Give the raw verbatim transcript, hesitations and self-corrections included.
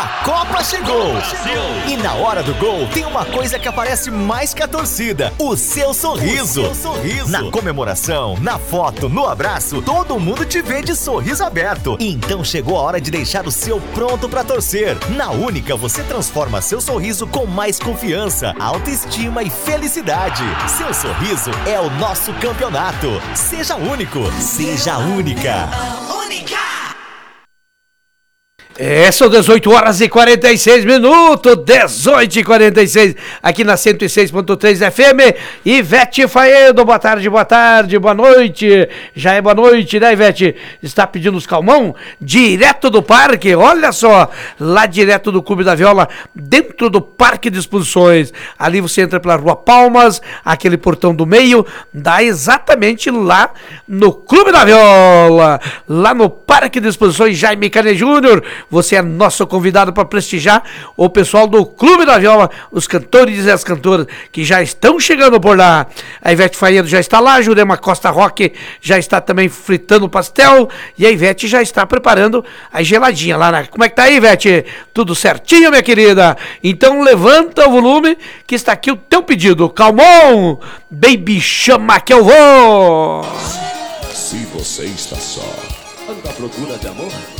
A Copa chegou! E na hora do gol tem uma coisa que aparece mais que a torcida: o seu sorriso. O seu sorriso. Na comemoração, na foto, no abraço, todo mundo te vê de sorriso aberto. Então chegou a hora de deixar o seu pronto pra torcer. Na Única você transforma seu sorriso com mais confiança, autoestima e felicidade. Seu sorriso é o nosso campeonato. Seja único, seja única. Única! É, são dezoito horas e quarenta e seis minutos, dezoito e quarenta e seis, aqui na cento e seis ponto três F M. Ivete Faedo, boa tarde, boa tarde, boa noite. Já é boa noite, né, Ivete? Está pedindo os calmão? Direto do parque, olha só, lá direto do Clube da Viola, dentro do Parque de Exposições. Ali você entra pela Rua Palmas, aquele portão do meio, dá exatamente lá no Clube da Viola, lá no Parque de Exposições Jaime Canet Júnior. Você é nosso convidado para prestigiar o pessoal do Clube da Viola, os cantores e as cantoras que já estão chegando por lá. A Ivete Faedo já está lá, a Jurema Costa Roque já está também fritando o pastel e a Ivete já está preparando a geladinha lá. Na... Como é que tá aí, Ivete? Tudo certinho, minha querida? Então levanta o volume que está aqui o teu pedido. Calmon, baby, chama que eu vou! Se você está só, anda à procura de amor?